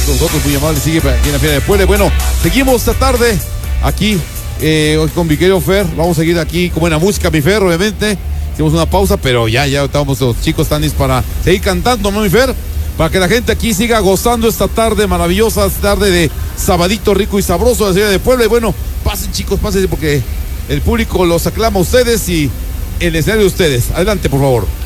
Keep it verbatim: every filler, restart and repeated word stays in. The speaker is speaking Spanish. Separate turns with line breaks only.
con nosotros, muy amable, sigue aquí en la Feria de Puebla. Bueno, seguimos esta tarde aquí eh, con mi querido Fer. Vamos a seguir aquí con buena música, mi Fer, obviamente. Hicimos una pausa, pero ya, ya estamos, los chicos están listos para seguir cantando, ¿no, mi Fer? Para que la gente aquí siga gozando esta tarde maravillosa, esta tarde de sabadito rico y sabroso de la ciudad de Puebla. Y bueno, pasen, chicos, pasen, porque el público los aclama a ustedes y el escenario de ustedes. Adelante, por favor.